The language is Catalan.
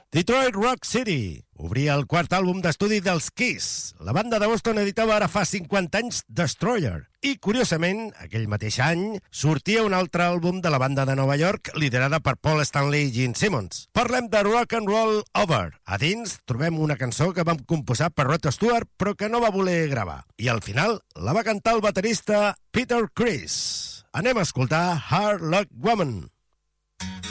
Detroit Rock City obria el quart àlbum d'estudi dels Kiss. La banda de Boston editava ara fa 50 anys Destroyer. I, curiosament, aquell mateix any, sortia un altre àlbum de la banda de Nova York liderada per Paul Stanley i Gene Simmons. Parlem de Rock and Roll Over. A dins trobem una cançó que vam composar per Rod Stewart però que no va voler gravar. I al final la va cantar el baterista Peter Criss. Anem a escoltar Hard Luck Woman.